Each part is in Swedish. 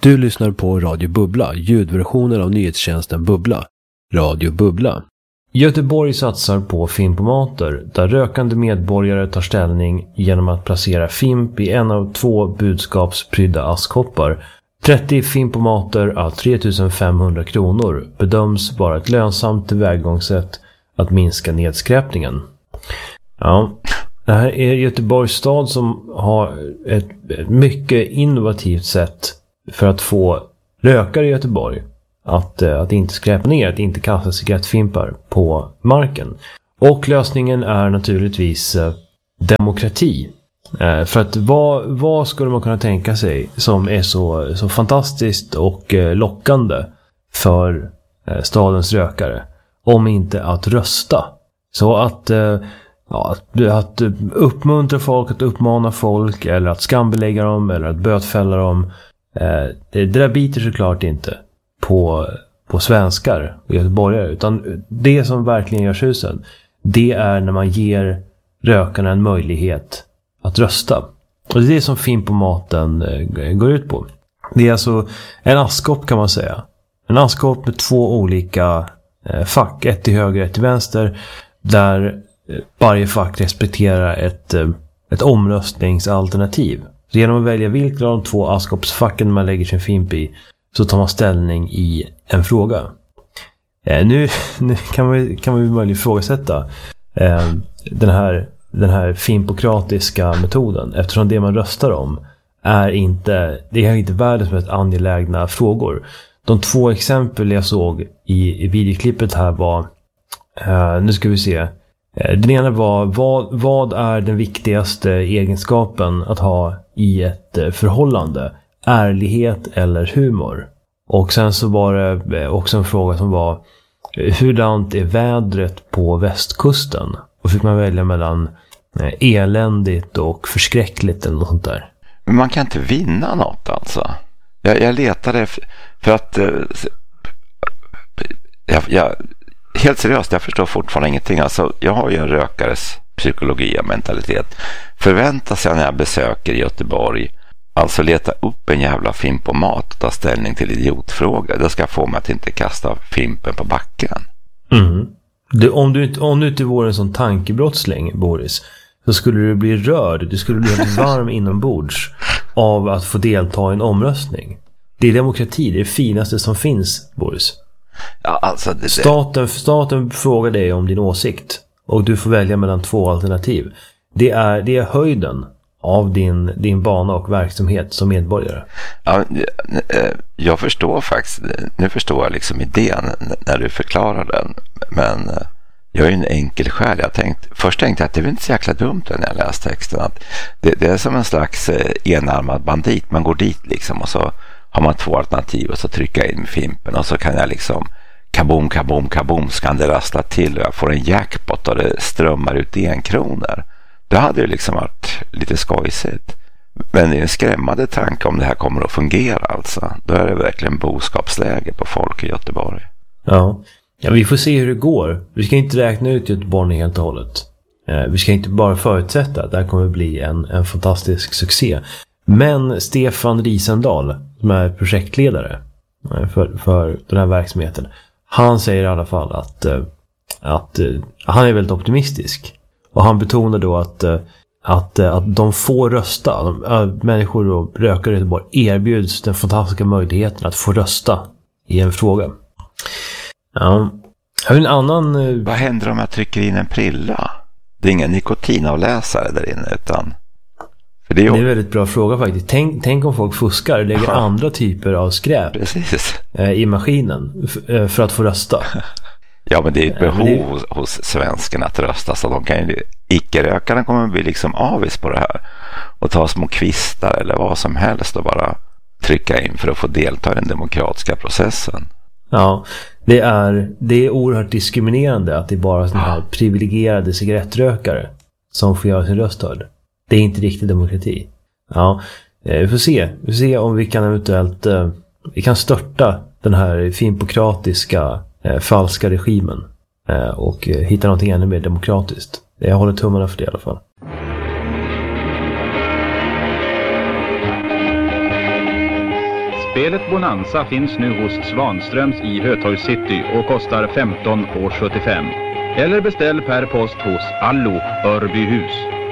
Du lyssnar på Radio Bubbla, ljudversionen av nyhetstjänsten Bubbla. Radio Bubbla. Göteborg satsar på Fimpomater, där rökande medborgare tar ställning genom att placera Fimp i en av 2 budskapsprydda askkoppar. 30 Fimpomater av 3 500 kronor bedöms vara ett lönsamt tillvägagångssätt att minska nedskräpningen. Ja, det här är Göteborgs stad som har ett mycket innovativt sätt för att få rökare i Göteborg att inte skräpa ner, att inte kasta cigarettfimpar på marken. Och lösningen är naturligtvis demokrati. För att vad skulle man kunna tänka sig som är så fantastiskt och lockande för stadens rökare om inte att rösta. Så att uppmuntra folk, att uppmana folk eller att skambelägga dem eller att bötfälla dem. Det där biter såklart inte på svenskar och göteborgare, utan det som verkligen gör susen, det är när man ger rökarna en möjlighet att rösta. Och det är det som Fimpomaten går ut på. Det är alltså en askkopp, kan man säga. En askkopp med 2 olika fack, ett till höger, ett till vänster, där varje fack respekterar ett omröstningsalternativ. Så genom att välja vilka av de 2 askkoppsfacken man lägger sin fimp i, så tar man ställning i en fråga. Nu kan man möjligen ifrågasätta den här fimpokratiska metoden, eftersom det man röstar om är inte världens mest angelägna frågor. De 2 exempel jag såg i videoklippet här var, nu ska vi se. Den ena var, vad är den viktigaste egenskapen att ha i ett förhållande? Ärlighet eller humor? Och sen så var det också en fråga som var, hurdant är vädret på västkusten? Och fick man välja mellan eländigt och förskräckligt eller något sånt där. Men man kan inte vinna något alltså. Jag letade för att helt seriöst, jag förstår fortfarande ingenting. Alltså, jag har ju en rökares psykologi och mentalitet. Förväntar sig när jag besöker Göteborg, alltså leta upp en jävla fimpomat och ta ställning till idiotfrågor. Det ska få mig att inte kasta fimpen på backen. Mm. Om du inte vore en sån tankebrottsling, Boris, så skulle du bli rörd. Du skulle bli helt varm inombords av att få delta i en omröstning. Det är demokrati, det är det finaste som finns, Boris. Ja, alltså Staten frågar dig om din åsikt och du får välja mellan 2 alternativ. Det är höjden av din bana och verksamhet som medborgare. Ja, jag förstår faktiskt, nu förstår jag liksom idén när du förklarar den, men jag är ju en enkel själ. Först tänkte jag att det är inte så jäkla dumt när jag läste texten, att det är som en slags enarmad bandit. Man går dit liksom och så har man 2 alternativ och så trycker jag in med fimpen och så kan jag liksom kaboom, kaboom, kaboom, så kan det rassla till och jag får en jackpot och det strömmar ut 1 kronor. Det hade ju liksom varit lite skojsigt. Men det är en skrämmande tanke om det här kommer att fungera alltså. Då är det verkligen boskapsläge på folk i Göteborg. Ja, vi får se hur det går. Vi ska inte räkna ut Göteborg helt och hållet. Vi ska inte bara förutsätta att det här kommer att bli en fantastisk succé. Men Stefan Risendahl, som är projektledare för den här verksamheten, han säger i alla fall att han är väldigt optimistisk. Och han betonar då att de får rösta. Människor och rökare i Göteborg erbjuds den fantastiska möjligheten att få rösta i en fråga. Ja. Har en annan... Vad händer om jag trycker in en prilla? Det är ingen nikotinavläsare där inne, utan... Det är en väldigt bra fråga faktiskt. Tänk om folk fuskar och lägger andra typer av skräp i maskinen för att få rösta. Ja, men det är ett behov hos svenskarna att rösta, så de kan ju, icke-rökarna kommer bli liksom avis på det här och ta små kvistar eller vad som helst och bara trycka in för att få delta i den demokratiska processen. Ja, det är oerhört diskriminerande att det är bara sådana här privilegierade cigarettrökare som får göra sin röst hörd. Det är inte riktigt demokrati. Ja, vi får se om vi kan eventuellt vi kan störta den här fimpokratiska falska regimen och hitta någonting ännu mer demokratiskt. Jag håller tummarna för det i alla fall. Spelet Bonanza finns nu hos Svanströms i Hötorgs City och kostar 15,75 €. Eller beställ per post hos Allo Örbyhus.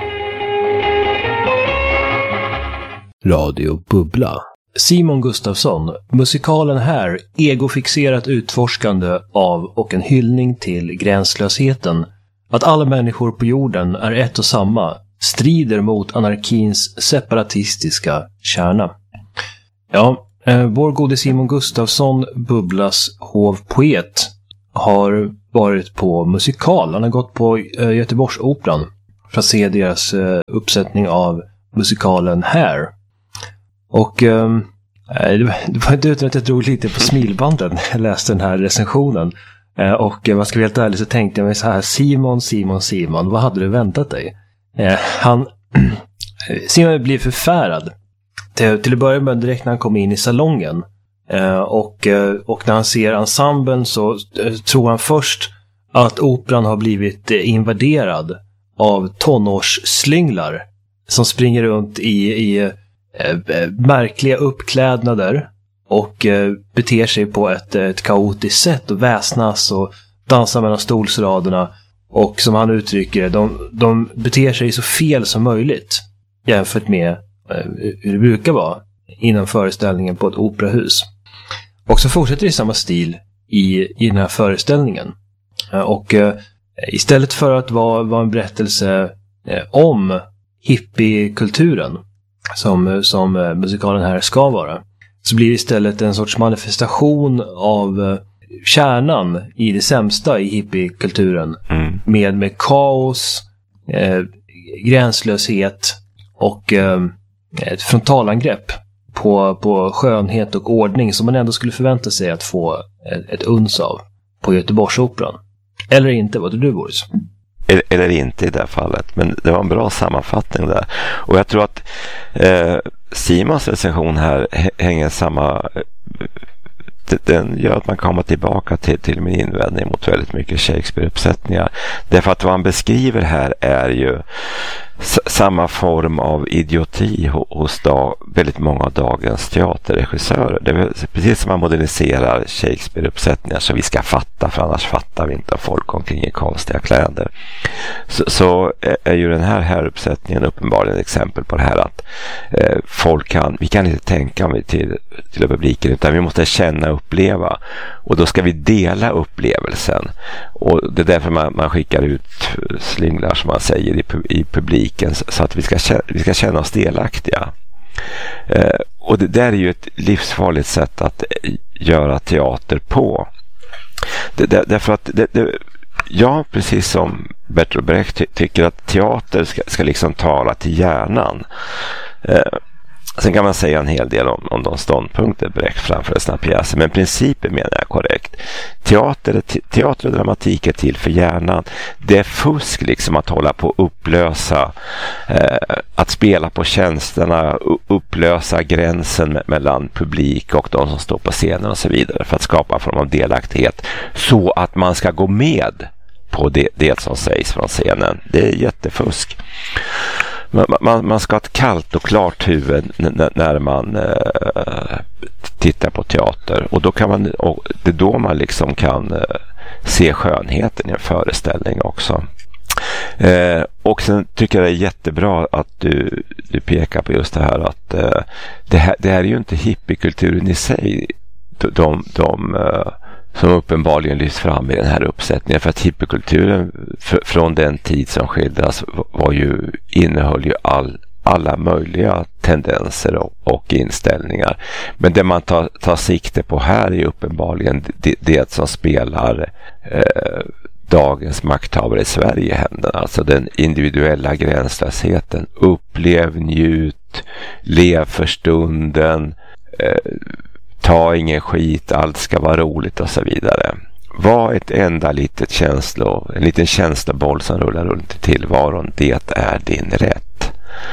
Radio Bubbla. Simon Gustafsson, musikalen här, egofixerat utforskande av och en hyllning till gränslösheten. Att alla människor på jorden är ett och samma, strider mot anarkins separatistiska kärna. Ja, vår gode Simon Gustafsson, Bubblas hovpoet, har varit på musikal. Han har gått på Göteborgsoperan för att se deras uppsättning av musikalen här. Och det var inte utan att jag drog lite på smilbanden när jag läste den här recensionen. Och vad ska vi helt ärligt så tänkte jag mig så här: Simon, vad hade du väntat dig? Simon blir förfärad. Till att börja med direkt när han kommer in i salongen. Och när han ser ensemblen så tror han först att operan har blivit invaderad av tonårsslynglar som springer runt i märkliga uppklädnader och beter sig på ett kaotiskt sätt och väsnas och dansar mellan stolsraderna, och som han uttrycker det, de beter sig så fel som möjligt jämfört med hur det brukar vara innan föreställningen på ett operahus. Och så fortsätter det i samma stil i den här föreställningen. Och istället för att vara en berättelse om hippiekulturen som musikalen här ska vara, så blir det istället en sorts manifestation av kärnan i det sämsta i hippiekulturen. Med kaos, gränslöshet och ett frontalangrepp på skönhet och ordning som man ändå skulle förvänta sig att få ett uns av på Göteborgsoperan. Eller inte, vad tror du, Boris? Eller inte i det här fallet, men det var en bra sammanfattning där. Och jag tror att Simons recension här hänger samma... Den gör att man kommer tillbaka till min invändning mot väldigt mycket Shakespeare-uppsättningar. Därför att vad han beskriver här är ju samma form av idioti hos väldigt många av dagens teaterregissörer. Det är precis som man moderniserar Shakespeare-uppsättningar så vi ska fatta, för annars fattar vi inte folk omkring i konstiga kläder. Så är ju den här uppsättningen uppenbarligen ett exempel på det här att vi kan inte tänka till publiken, utan vi måste känna och uppleva, och då ska vi dela upplevelsen, och det är därför man skickar ut slinglar som man säger i publiken, så att vi ska känna oss delaktiga. Och det där är ju ett livsfarligt sätt att göra teater på. Därför att jag, precis som Bertolt Brecht, tycker att teater ska liksom tala till hjärnan. Sen kan man säga en hel del om de ståndpunkter Brecht framför sina pjäser, men principen menar jag korrekt. Teater och dramatik är till för hjärnan. Det är fusk liksom att hålla på att upplösa, att spela på känslorna, upplösa gränsen mellan publik och de som står på scenen och så vidare, för att skapa en form av delaktighet så att man ska gå med på det som sägs från scenen. Det är jättefusk. Man ska ha ett kallt och klart huvud när man tittar på teater, och det är då man liksom kan se skönheten i en föreställning också. Och sen tycker jag det är jättebra att du pekar på just det här att det här är ju inte hippiekulturen i sig som uppenbarligen lyfts fram i den här uppsättningen, för att hippiekulturen från den tid som skildras innehöll ju alla möjliga tendenser och inställningar. Men det man tar sikte på här är uppenbarligen det som spelar dagens makthavare i Sverige i händerna. Alltså den individuella gränslösheten. Upplev, njut, lev för stunden, ta ingen skit, allt ska vara roligt och så vidare. Var ett enda en liten känsloboll som rullar runt i tillvaron, det är din rätt.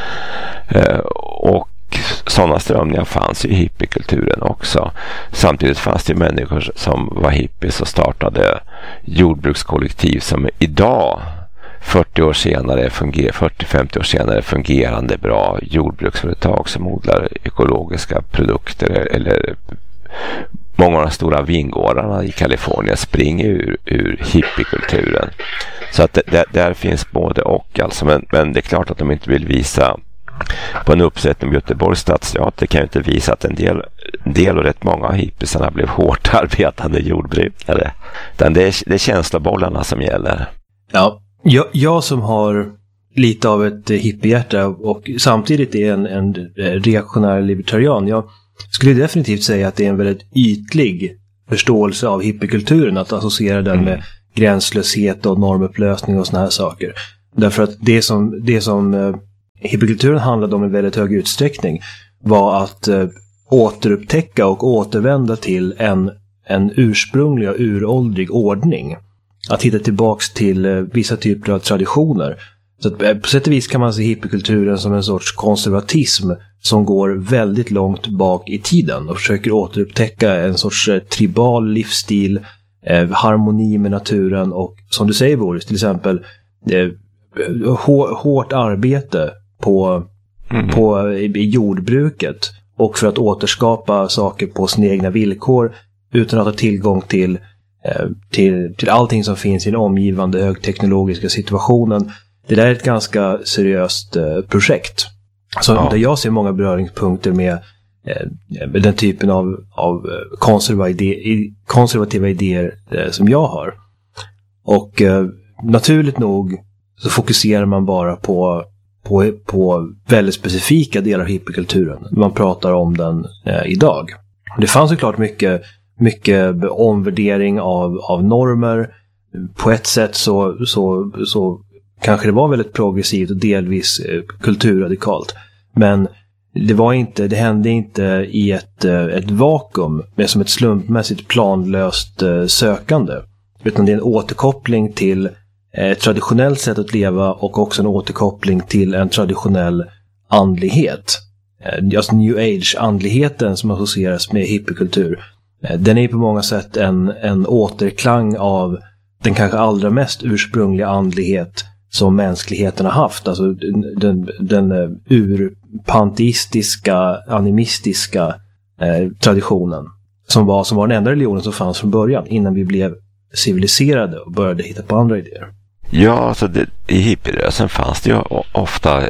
Och sådana strömningar fanns i hippiekulturen också. Samtidigt fanns det människor som var hippies och startade jordbrukskollektiv som idag 40-50 år senare fungerande bra jordbruksföretag som odlar ekologiska produkter, eller många av de stora vingårdarna i Kalifornien springer ur hippiekulturen. Så att där finns både och alltså, men det är klart att de inte vill visa på en uppsättning med Göteborgs stadsteater, kan ju inte visa att en del och rätt många av hippisarna blev hårt arbetande jordbrukare. Det är känslobollarna som gäller. Ja, jag som har lite av ett hippiehjärta och samtidigt är en reaktionär libertarian, jag skulle definitivt säga att det är en väldigt ytlig förståelse av hippiekulturen att associera den med gränslöshet och normupplösning och såna här saker. Därför att det som hippiekulturen handlade om i väldigt hög utsträckning var att återupptäcka och återvända till en ursprunglig och uråldrig ordning. Att hitta tillbaks till vissa typer av traditioner. Så att på sätt och vis kan man se hippiekulturen som en sorts konservatism som går väldigt långt bak i tiden och försöker återupptäcka en sorts tribal livsstil, harmoni med naturen och, som du säger Boris, till exempel hårt arbete i jordbruket och för att återskapa saker på sina egna villkor utan att ha tillgång till allting som finns i den omgivande högteknologiska situationen. Det där är ett ganska seriöst projekt. Så där jag ser många beröringspunkter med den typen av konservativa idéer som jag har. Och naturligt nog så fokuserar man bara på väldigt specifika delar av hippiekulturen. Man pratar om den idag. Det fanns såklart mycket omvärdering av normer. På ett sätt så kanske det var väldigt progressivt och delvis kulturradikalt. Men det hände inte i ett vakuum med som ett slumpmässigt planlöst sökande. Utan det är en återkoppling till ett traditionellt sätt att leva och också en återkoppling till en traditionell andlighet. Just New Age-andligheten som associeras med hippiekultur. Den är på många sätt en återklang av den kanske allra mest ursprungliga andlighet som mänskligheten har haft. Alltså den urpanteistiska, animistiska traditionen som var den enda religionen som fanns från början innan vi blev civiliserade och började hitta på andra idéer. Ja, alltså i hippierörelsen fanns det ju ofta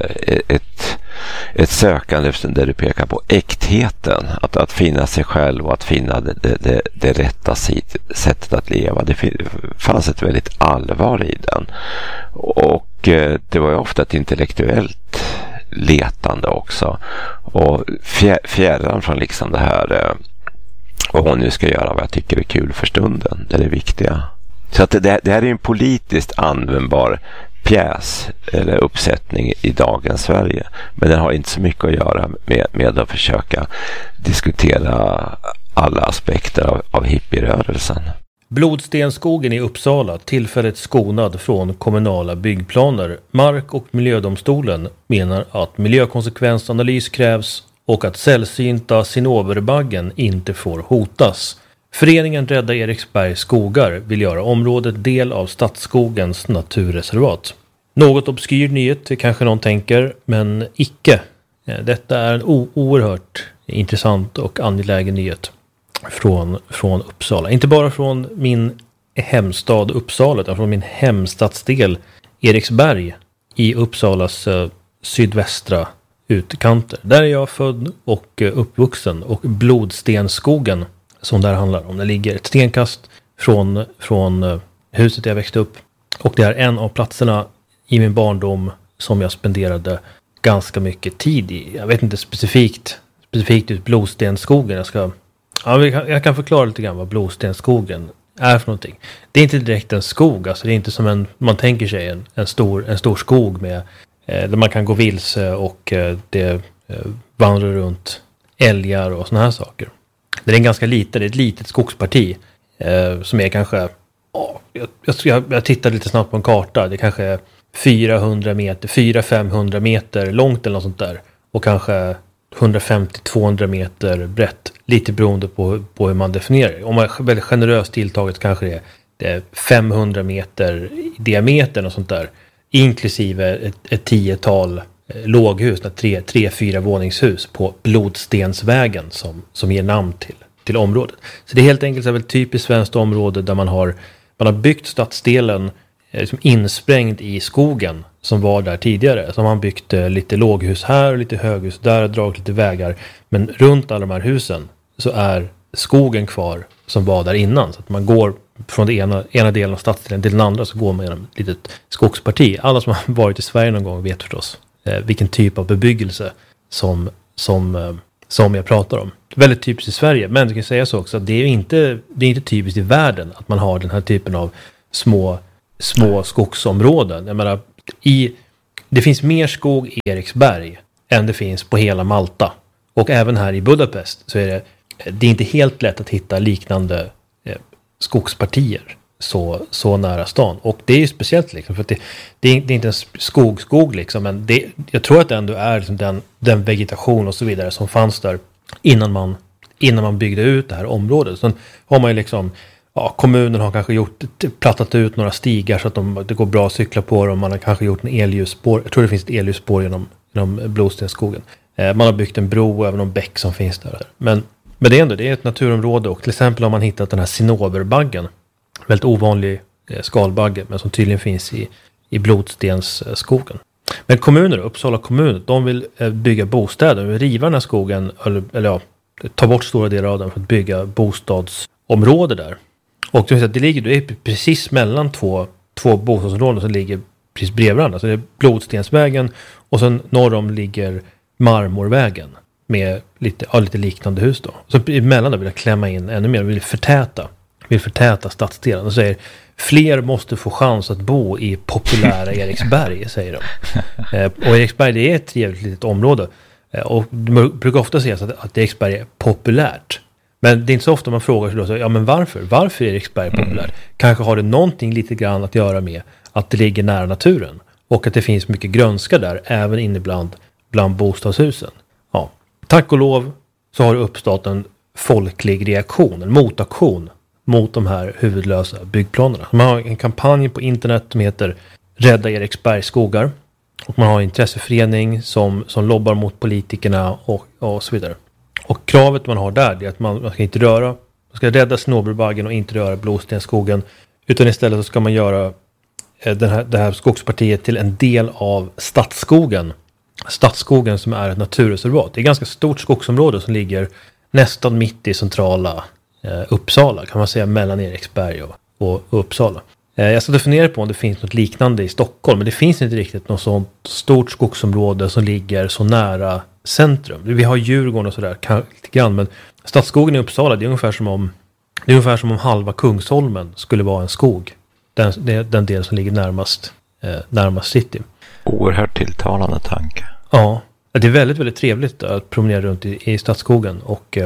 ett sökande där du pekar på äktheten, att finna sig själv och att finna det rätta sättet att leva. Det fanns ett väldigt allvar i den. Och det var ju ofta ett intellektuellt letande också. Och fjärran från liksom det här och nu ska jag göra vad jag tycker är kul för stunden. Det är det viktiga. Så att det här är en politiskt användbar pjäs eller uppsättning i dagens Sverige. Men den har inte så mycket att göra med att försöka diskutera alla aspekter av hippierörelsen. Blodstenskogen i Uppsala tillfälligt skonad från kommunala byggplaner. Mark- och miljödomstolen menar att miljökonsekvensanalys krävs och att sällsynta cinnoberbaggen inte får hotas. Föreningen Rädda Eriksbergs skogar vill göra området del av Stadsskogens naturreservat. Något obskyr nyhet kanske någon tänker, men icke. Detta är en oerhört intressant och angelägen nyhet från Uppsala. Inte bara från min hemstad Uppsala utan från min hemstadsdel Eriksberg i Uppsalas sydvästra utkanter. Där är jag född och uppvuxen, och Blodstenskogen som där handlar om, det ligger ett stenkast från huset jag växte upp, och det är en av platserna i min barndom som jag spenderade ganska mycket tid i. Jag vet inte specifikt ut Blodstenskogen. Jag kan förklara lite grann vad Blodstenskogen är för någonting. Det är inte direkt en skog, alltså det är inte som man tänker sig en stor skog med där man kan gå vilse och det vandrar runt älgar och såna här saker. Det är det är ett litet skogsparti som är kanske, jag tittade lite snabbt på en karta, det kanske är 400-500 meter långt eller något sånt där, och kanske 150-200 meter brett, lite beroende på hur man definierar det. Om man är väldigt generöst tilltaget kanske det är 500 meter i diametern och sånt där. Inklusive ett 10-tal låghus, 3-4 våningshus på Blodstensvägen som ger namn till området. Så det är helt enkelt ett typiskt svenskt område där man har byggt stadsdelen liksom insprängd i skogen som var där tidigare. Så man har byggt lite låghus här och lite höghus där, dragit lite vägar. Men runt alla de här husen så är skogen kvar som var där innan. Så att man går från den ena delen av stadsdelen till den andra, så går man genom ett litet skogsparti. Alla som har varit i Sverige någon gång vet förstås vilken typ av bebyggelse som jag pratar om. Väldigt typiskt i Sverige, men du kan säga så också att det är inte typiskt i världen att man har den här typen av små skogsområden. Jag menar, det finns mer skog i Eriksberg än det finns på hela Malta. Och även här i Budapest så är det är inte helt lätt att hitta liknande skogspartier så nära stan. Och det är ju speciellt liksom, för att det är inte en skog liksom, men jag tror att det ändå är liksom den vegetation och så vidare som fanns där innan man byggde ut det här området. Sen har man ju liksom, kommunen har kanske plattat ut några stigar så att det går bra att cykla på dem. Man har kanske gjort en elljusspår. Jag tror det finns ett elljusspår genom Blodstensskogen. Man har byggt en bro över någon bäck som finns där. Men det är ett naturområde, och till exempel har man hittat den här cinnoberbaggen. Väldigt ovanlig skalbagge, men som tydligen finns i Blodstensskogen. Men Uppsala kommun, de vill bygga bostäder. De vill riva den här skogen, eller ta bort stora delar av den för att bygga bostadsområde där. Och det ligger precis mellan två bostadsområden som ligger precis bredvid varandra. Så det är Blodstensvägen och sen norr om ligger Marmorvägen med lite liknande hus då. Så emellan där vill jag klämma in ännu mer. Vill förtäta stadsdelen och säger fler måste få chans att bo i populära Eriksberg, säger de. Och Eriksberg, det är ett trevligt litet område. Och det brukar ofta sägas att Eriksberg är populärt. Men det är inte så ofta man frågar sig då, så, men varför? Varför är Eriksberg populärt? Kanske har det någonting lite grann att göra med att det ligger nära naturen. Och att det finns mycket grönska där, även inne bland bostadshusen. Ja. Tack och lov så har det uppstått en folklig reaktion, en motaktion mot de här huvudlösa byggplanerna. Man har en kampanj på internet som heter Rädda Eriksbergs skogar. Och man har en intresseförening som lobbar mot politikerna och så vidare. Och kravet man har där är att man ska rädda Cinnoberbaggen och inte röra Blodstensskogen. Utan istället så ska man göra det här skogspartiet till en del av Stadsskogen. Stadsskogen som är ett naturreservat. Det är ett ganska stort skogsområde som ligger nästan mitt i centrala Uppsala, kan man säga, mellan Eriksberg och Uppsala. Jag ska definiera på om det finns något liknande i Stockholm, men det finns inte riktigt något sånt stort skogsområde som ligger så nära centrum. Vi har Djurgården och sådär lite grann, men Stadsskogen i Uppsala, det är ungefär som om halva Kungsholmen skulle vara en skog. Den del som ligger närmast city. Oerhört tilltalande tanke. Ja, det är väldigt, väldigt trevligt att promenera runt i Stadsskogen,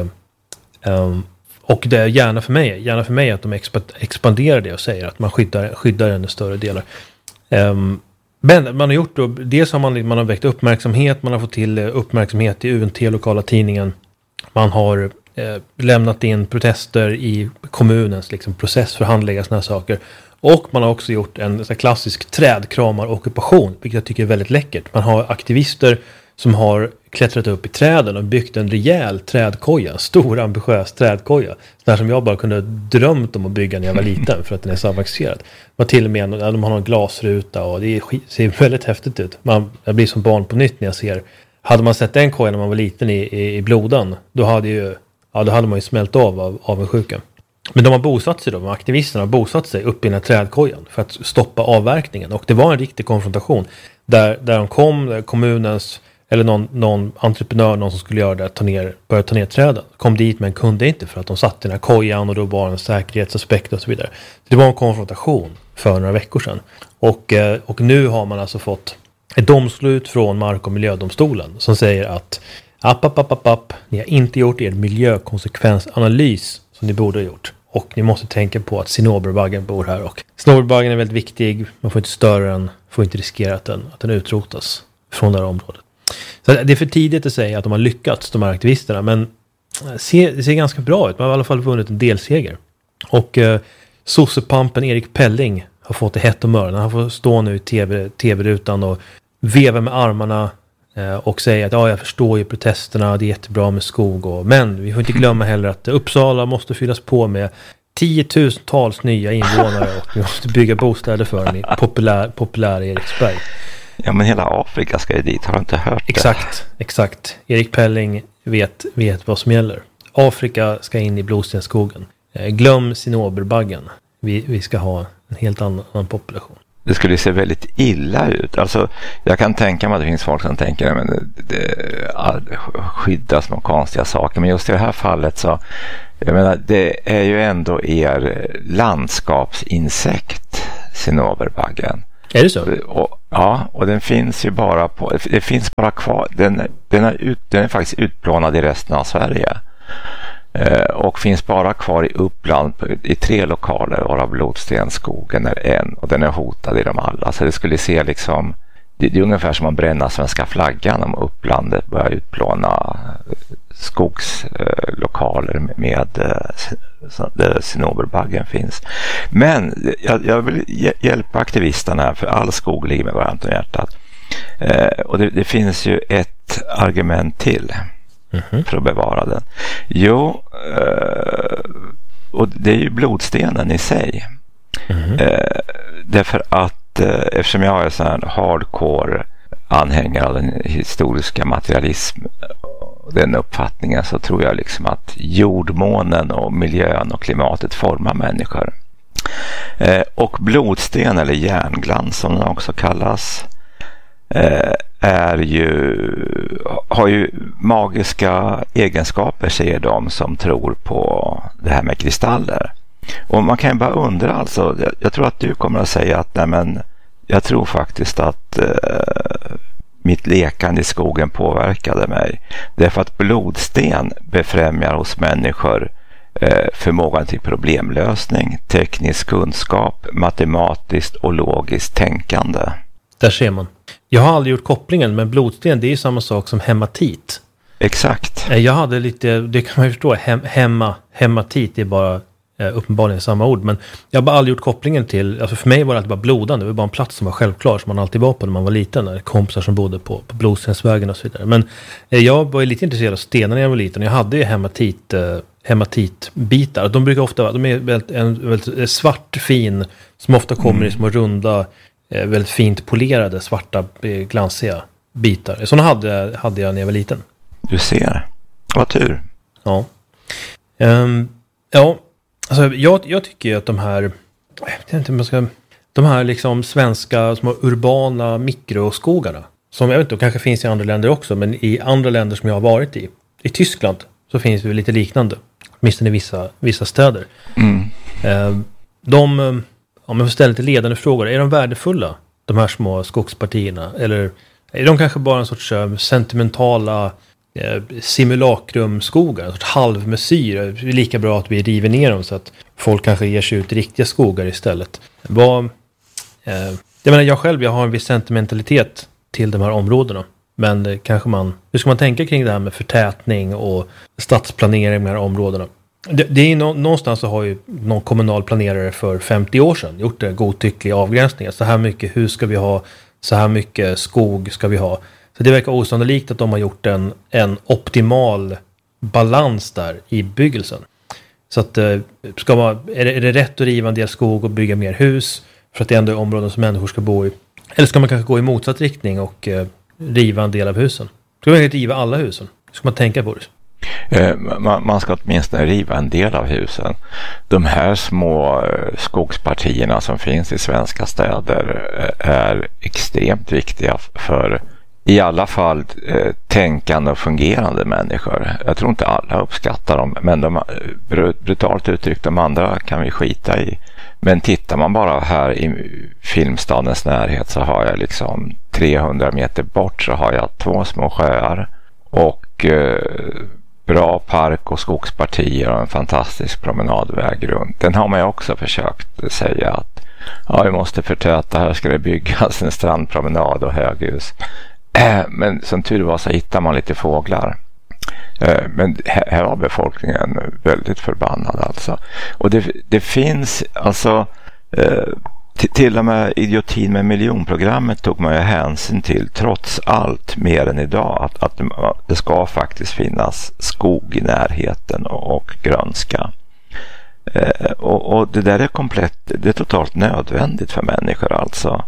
och det är gärna för mig att de expanderar det och säger att man skyddar ännu större delar. Men man har gjort då, dels har man har väckt uppmärksamhet, man har fått till uppmärksamhet i UNT, lokala tidningen. Man har lämnat in protester i kommunens liksom, process för att handlägga såna här saker. Och man har också gjort en så klassisk trädkramarockupation, vilket jag tycker är väldigt läckert. Man har aktivister som har klättrat upp i träden och byggt en rejäl trädkoja, en stor ambitiös trädkoja. Sådär som jag bara kunde drömt om att bygga när jag var liten, för att den är så avancerad. Man till och med, de har någon glasruta och det ser väldigt häftigt ut. Jag blir som barn på nytt när jag ser. Hade man sett den kojan när man var liten i Blodan, då hade man ju smält av en sjuka. Men de har bosatt sig då, aktivisterna har bosatt sig upp i den här trädkojan för att stoppa avverkningen. Och det var en riktig konfrontation där de kom, där kommunens eller någon entreprenör, någon som skulle göra det, började ta ner träden. Kom dit men kunde inte för att de satt i den här kojan och då var en säkerhetsaspekt och så vidare. Det var en konfrontation för några veckor sedan. Och nu har man alltså fått ett domslut från Mark- och miljödomstolen som säger att ni har inte gjort er miljökonsekvensanalys som ni borde ha gjort. Och ni måste tänka på att Cinnoberbaggen bor här. Och Cinnoberbaggen är väldigt viktig. Man får inte störa den, får inte riskera att den utrotas från det här området. Så det är för tidigt att säga att de har lyckats, de här aktivisterna. Men det ser ganska bra ut. Man har i alla fall vunnit en delseger. Och sossepampen Erik Pelling har fått det hett och mörn. Han får stå nu i tv-rutan och veva med armarna och säga att jag förstår ju protesterna, det är jättebra med skog. Men vi får inte glömma heller att Uppsala måste fyllas på med 10 000-tals nya invånare och vi måste bygga bostäder för dem i populära Eriksberg. Ja, men hela Afrika ska ju dit, har du inte hört det? Exakt. Erik Pelling vet vad som gäller. Afrika ska in i Blodstensskogen. Glöm Cinnoberbaggen. Vi ska ha en helt annan population. Det skulle se väldigt illa ut. Alltså, jag kan tänka mig att det finns folk som tänker att det skyddas små konstiga saker. Men just i det här fallet så, jag menar, det är ju ändå er landskapsinsekt, Cinnoberbaggen. Är det så? Och den finns ju bara det finns bara kvar. Den är faktiskt utplånad i resten av Sverige. Och finns bara kvar i Uppland i 3 lokaler, varav Blodstensskogen är en, och den är hotad i dem alla. Så det skulle se liksom, det är ungefär som att bränna svenska flaggan om Upplandet börjar utplåna skogslokaler med där Cinnoberbaggen finns. Men jag vill hjälpa aktivisterna här, för all skog ligger med varandra om hjärtat. Och det finns ju ett argument till för att bevara den. Jo, och det är ju blodstenen i sig. Därför att eftersom jag är så här hardcore anhängare av den historiska materialism, den uppfattningen, så tror jag liksom att jordmånen och miljön och klimatet formar människor. Och blodsten, eller järnglans som den också kallas, har ju magiska egenskaper, säger de som tror på det här med kristaller. Och man kan ju bara undra, alltså, jag tror att du kommer att säga att nej, men jag tror faktiskt att mitt lekande i skogen påverkade mig. Därför att blodsten befrämjar hos människor förmågan till problemlösning, teknisk kunskap, matematiskt och logiskt tänkande. Där ser man. Jag har aldrig gjort kopplingen, men blodsten, det är ju samma sak som hematit. Exakt. Jag hade lite, det kan man ju förstå, hematit är bara uppenbarligen samma ord, men jag har bara aldrig gjort kopplingen till, alltså för mig var det alltid bara blodande, det var bara en plats som var självklar som man alltid var på när man var liten, när kompisar som bodde på Blodstensvägen och så vidare. Men jag var lite intresserad av stenar när jag var liten. Jag hade ju hematitbitar. De brukar ofta vara, de är väldigt svart, fin, som ofta kommer i små runda, väldigt fint polerade, svarta, glansiga bitar. Sådana hade jag när jag var liten. Du ser. Vad tur. Ja. Ja, alltså jag tycker ju att de här, jag vet inte om man ska, de här liksom svenska små urbana mikroskogarna, som jag vet inte, kanske finns i andra länder också, men i andra länder som jag har varit i Tyskland, så finns det lite liknande, åtminstone i vissa städer. Om jag får ställa lite ledande frågor, är de värdefulla, de här små skogspartierna, eller är de kanske bara en sorts sentimentala simulakrumskogar, en sorts halvmesyr? Det är lika bra att vi river ner dem så att folk kanske ger sig ut i riktiga skogar istället. Jag har en viss sentimentalitet till de här områdena, men hur ska man tänka kring det här med förtätning och stadsplanering i de här områdena? Det är någonstans, så har ju någon kommunal planerare för 50 år sedan gjort det godtyckliga avgränsningar. Så här mycket hus ska vi ha, så här mycket skog ska vi ha. Så det verkar osannolikt att de har gjort en optimal balans där i byggelsen. Så att är det rätt att riva en del skog och bygga mer hus för att det ändå är områden som människor ska bo i? Eller ska man kanske gå i motsatt riktning och riva en del av husen? Ska man riva alla husen? Ska man tänka på det? Man ska åtminstone riva en del av husen. De här små skogspartierna som finns i svenska städer är extremt viktiga för i alla fall tänkande och fungerande människor. Jag tror inte alla uppskattar dem, men brutalt uttryckt, de andra kan vi skita i. Men tittar man bara här i Filmstadens närhet, så har jag liksom 300 meter bort så har jag 2 små sjöar och bra park- och skogspartier och en fantastisk promenadväg runt. Den har man ju också försökt säga att vi måste förtäta, här ska det byggas en strandpromenad och höghus. Men som tur var så hittar man lite fåglar. Men här var befolkningen väldigt förbannad alltså. Och det finns alltså till och med idiotin med miljonprogrammet tog man ju hänsyn till, trots allt mer än idag, att det ska faktiskt finnas skog i närheten och grönska. Och det där är det är totalt nödvändigt för människor alltså.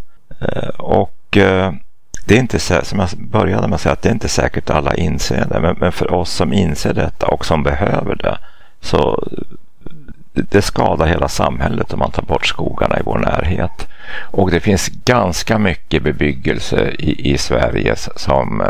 Det är inte så, som jag började med att säga, att det är inte säkert alla inser det, men för oss som inser detta och som behöver det, så det skadar hela samhället om man tar bort skogarna i vår närhet. Och det finns ganska mycket bebyggelse i Sverige som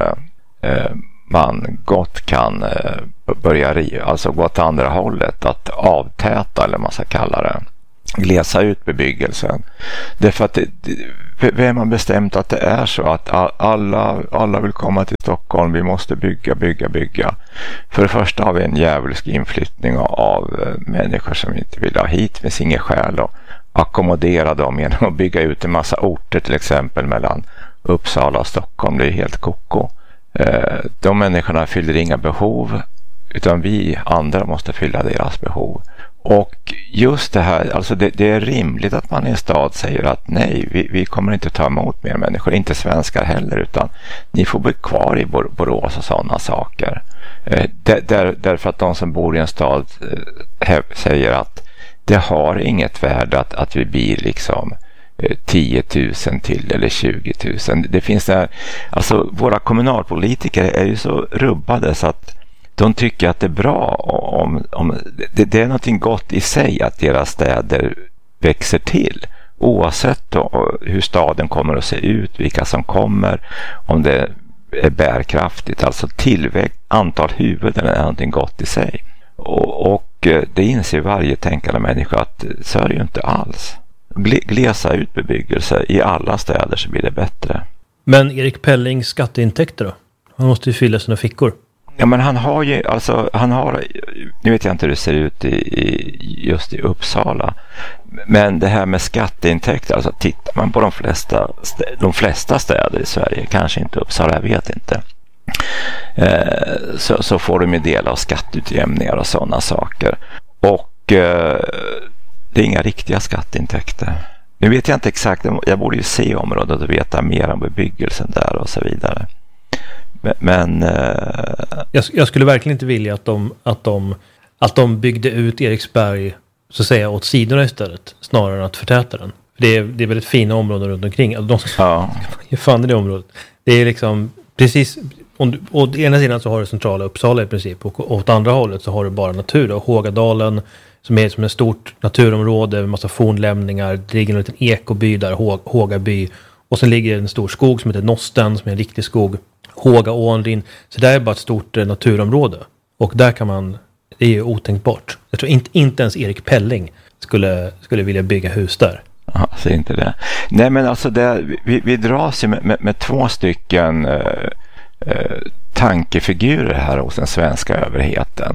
man gott kan börja alltså gå åt andra hållet, att avtäta, eller man ska kalla det, glesa ut bebyggelsen. Därför att vem har bestämt att det är så att alla vill komma till Stockholm, vi måste bygga. För det första har vi en djävulsk inflyttning av människor som inte vill ha hit. Det finns inget skäl att ackommodera dem genom att bygga ut en massa orter, till exempel mellan Uppsala och Stockholm. Det är helt koko. De människorna fyller inga behov, utan vi andra måste fylla deras behov. Och just det här, alltså det är rimligt att man i en stad säger att nej, vi kommer inte ta emot mer människor, inte svenskar heller, utan ni får bli kvar i Borås och sådana saker. Därför att de som bor i en stad säger att det har inget värde att vi blir liksom 10 000 till eller 20 000. Det finns där, alltså våra kommunalpolitiker är ju så rubbade så att de tycker att det är bra om det är något gott i sig att deras städer växer till, oavsett då hur staden kommer att se ut, vilka som kommer, om det är bärkraftigt, alltså tillväxt, antal huvuden är något gott i sig. Och det inser varje tänkande människa att så är det ju inte alls. Glesa ut bebyggelse i alla städer så blir det bättre. Men Erik Pellings skatteintäkter då? Han måste ju fylla sina fickor. Ja, men han har ju, alltså nu vet jag inte hur det ser ut just i Uppsala, men det här med skatteintäkter, alltså tittar man på de flesta städer i Sverige, kanske inte Uppsala, jag vet inte, så får de ju del av skatteutjämningar och sådana saker, och det är inga riktiga skatteintäkter. Nu vet jag inte exakt, jag borde ju se området och veta mer om bebyggelsen där och så vidare. Men jag skulle verkligen inte vilja att de byggde ut Eriksberg, så att säga, åt sidorna istället, snarare än att förtäta den. Det är väldigt fina områden runt omkring. Alltså, de ska ge fan i det området. Det är liksom precis, åt ena sidan så har du centrala Uppsala i princip, och åt andra hållet så har du bara natur. Och Hågadalen som är som ett stort naturområde med massa fornlämningar. Det ligger en liten ekoby där, Hågaby. Och sen ligger en stor skog som heter Nosten, som är en riktig skog. Hågaån. Så det är bara ett stort naturområde. Och där kan man, det är ju otänkbart. Jag tror inte ens Erik Pelling skulle vilja bygga hus där. Ja, så inte det. Nej, men alltså vi dras ju med två stycken tankefigurer här hos den svenska överheten.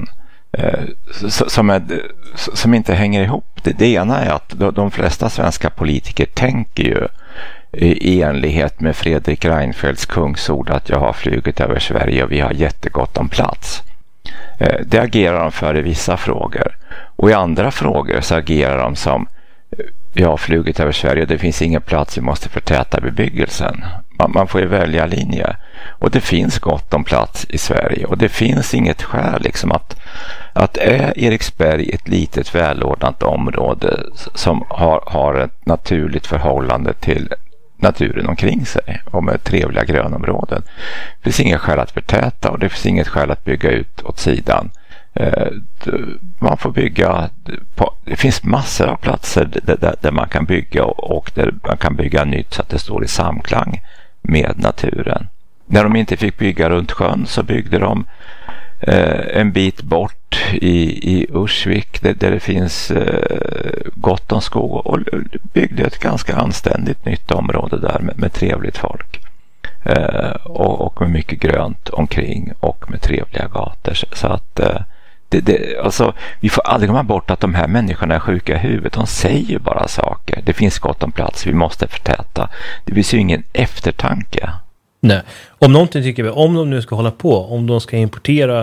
Som inte hänger ihop. Det ena är att de flesta svenska politiker tänker ju i enlighet med Fredrik Reinfeldts kungsord att jag har flugit över Sverige och vi har jättegott om plats. Det agerar de för i vissa frågor. Och i andra frågor så agerar de som jag har flugit över Sverige och det finns ingen plats, vi måste förtäta bebyggelsen. Man får ju välja linje. Och det finns gott om plats i Sverige. Och det finns inget skäl liksom att är Eriksberg ett litet välordnat område som har ett naturligt förhållande till naturen omkring sig och med trevliga grönområden. Det finns inget skäl att förtäta och det finns inget skäl att bygga ut åt sidan. Man får bygga det finns massor av platser där man kan bygga och där man kan bygga nytt så att det står i samklang med naturen. När de inte fick bygga runt sjön så byggde de en bit bort i Ursvik där det finns gott om skog och byggde ett ganska anständigt nytt område där med trevligt folk och med mycket grönt omkring och med trevliga gator. Så att alltså, vi får aldrig komma bort att de här människorna är sjuka i huvudet. De säger bara saker. Det finns gott om plats, vi måste förtäta. Det finns ju ingen eftertanke. Nej, om någonting tycker vi, om de nu ska hålla på, om de ska importera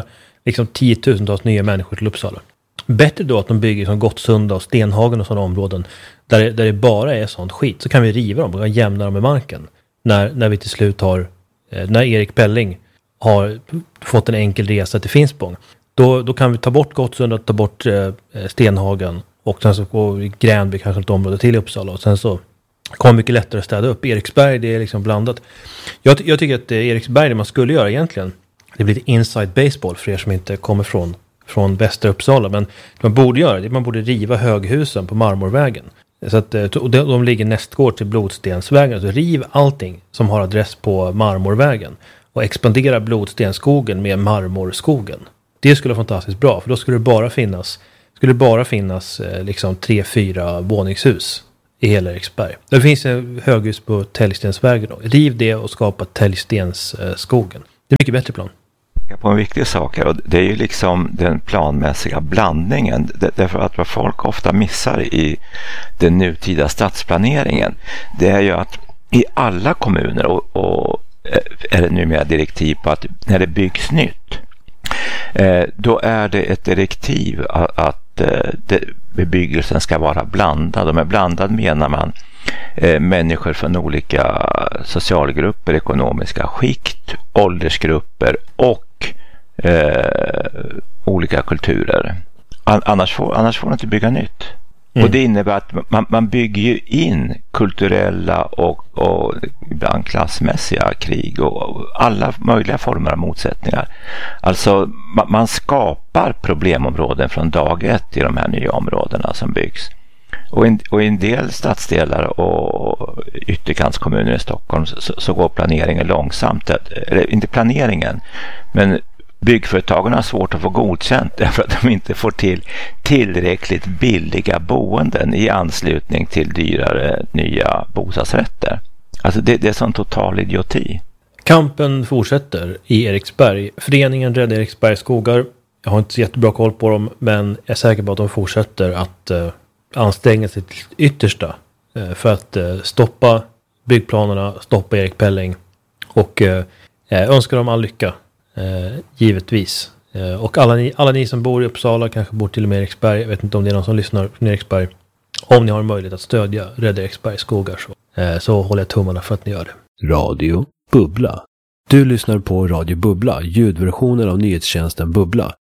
liksom 10 000-tals nya människor till Uppsala. Bättre då att de bygger som Gottsunda och Stenhagen och sådana områden där det bara är sånt skit. Så kan vi riva dem och jämna dem med marken. När vi till slut har, när Erik Pelling har fått en enkel resa till Finspång. Då kan vi ta bort Gottsunda, ta bort Stenhagen och sen så går Gränby kanske ett område till i Uppsala och sen så kommer mycket lättare att städa upp. Eriksberg, det är liksom blandat. Jag tycker att Eriksberg, det man skulle göra egentligen, det blir inside baseball för er som inte kommer från västra Uppsala. Men man borde göra det. Man borde riva höghusen på Marmorvägen. Så att, och de ligger nästgård till Blodstensvägen. Så riv allting som har adress på Marmorvägen. Och expandera Blodstenskogen med Marmorskogen. Det skulle vara fantastiskt bra. För då skulle det bara finnas liksom 3-4 våningshus i hela Eriksberg. Det finns en höghus på Täljstensvägen då. Riv det och skapa Täljstensskogen. Det är mycket bättre plan. På en viktig sak här, och det är ju liksom den planmässiga blandningen. Därför att vad folk ofta missar i den nutida stadsplaneringen, det är ju att i alla kommuner och är det numera direktiv på att när det byggs nytt, då är det ett direktiv att bebyggelsen ska vara blandad. Och med blandad menar man människor från olika socialgrupper, ekonomiska skikt, åldersgrupper och olika kulturer. Annars får man inte bygga nytt. Och det innebär att man bygger ju in kulturella och ibland klassmässiga krig och alla möjliga former av motsättningar. Alltså man skapar problemområden från dag ett i de här nya områdena som byggs. Och i en del stadsdelar och ytterkantskommuner i Stockholm så går planeringen långsamt. Eller inte planeringen, men byggföretagen har svårt att få godkänt därför att de inte får till tillräckligt billiga boenden i anslutning till dyrare nya bostadsrätter. Alltså det är sån total idioti. Kampen fortsätter i Eriksberg. Föreningen Rädda Eriksbergs skogar. Jag har inte så jättebra koll på dem, men jag är säker på att de fortsätter att anstränga sig till yttersta för att stoppa byggplanerna, stoppa Erik Pelling och önskar dem all lycka. Givetvis. Och alla ni som bor i Uppsala, kanske bor till och med i Eriksberg, jag vet inte om det är någon som lyssnar från Eriksberg, om ni har möjlighet att stödja Rädda Eriksbergs skogar så håller jag tummarna för att ni gör det. Radio Bubbla. Du lyssnar på Radio Bubbla, ljudversionen av nyhetstjänsten Bubbla.